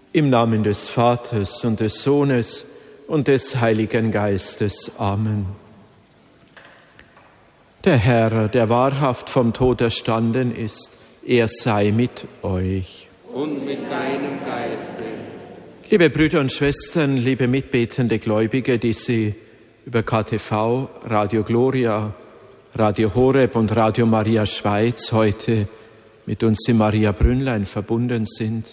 Im Namen des Vaters und des Sohnes und des Heiligen Geistes. Amen. Der Herr, der wahrhaft vom Tod erstanden ist, er sei mit euch. Und mit deinem Geiste. Liebe Brüder und Schwestern, liebe mitbetende Gläubige, die Sie über KTV, Radio Gloria, Radio Horeb und Radio Maria Schweiz heute mit uns im Maria Brünnlein verbunden sind.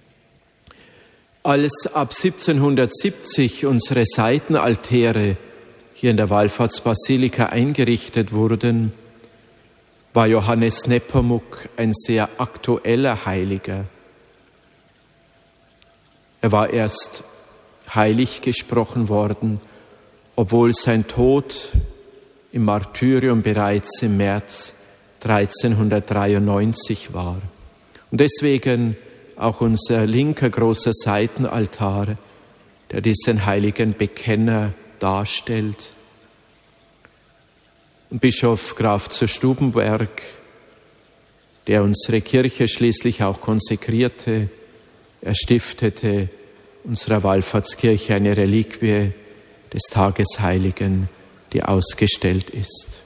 Als ab 1770 unsere Seitenaltäre hier in der Wallfahrtsbasilika eingerichtet wurden, war Johannes Nepomuk ein sehr aktueller Heiliger. Er war erst heilig gesprochen worden, obwohl sein Tod im Martyrium bereits im März 1393 war. Und deswegen auch unser linker großer Seitenaltar, der diesen heiligen Bekenner darstellt. Und Bischof Graf zu Stubenberg, der unsere Kirche schließlich auch konsekrierte, er stiftete unserer Wallfahrtskirche eine Reliquie des Tagesheiligen, die ausgestellt ist.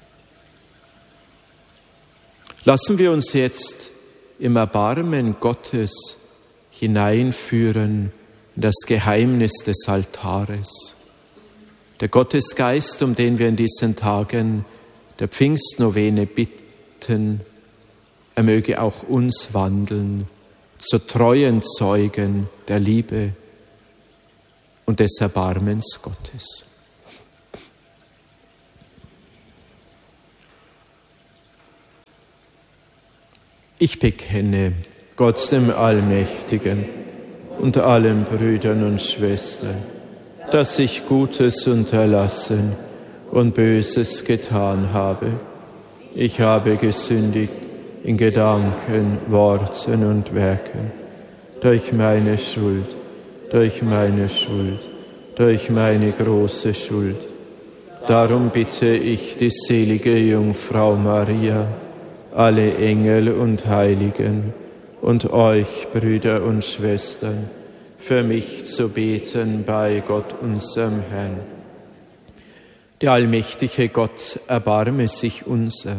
Lassen wir uns jetzt im Erbarmen Gottes hineinführen in das Geheimnis des Altares. Der Gottesgeist, um den wir in diesen Tagen der Pfingstnovene bitten, er möge auch uns wandeln zu treuen Zeugen der Liebe und des Erbarmens Gottes. Ich bekenne Gott dem Allmächtigen und allen Brüdern und Schwestern, dass ich Gutes unterlassen und Böses getan habe. Ich habe gesündigt in Gedanken, Worten und Werken, durch meine Schuld, durch meine große Schuld. Darum bitte ich die selige Jungfrau Maria, alle Engel und Heiligen und euch, Brüder und Schwestern, für mich zu beten bei Gott, unserem Herrn. Der allmächtige Gott erbarme sich unser,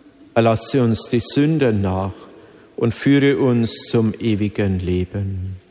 erlasse uns die Sünden nach und führe uns zum ewigen Leben.